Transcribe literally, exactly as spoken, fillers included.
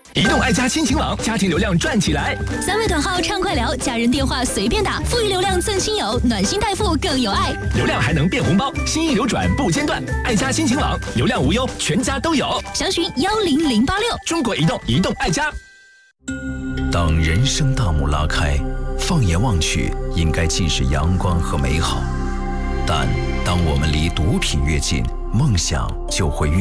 移动爱家亲情网，家庭流量赚起来。 三位短号畅快聊，家人电话随便打，富裕流量赠亲友，暖心代付更有爱。 流量还能变红包，心意流转不间断。爱家亲情网，流量无忧，全家都有。 详询幺零零八六。 中国移动，移动爱家。 当人生大幕拉开，放眼望去，应该尽是阳光和美好。但当我们离毒品越近，梦想就会越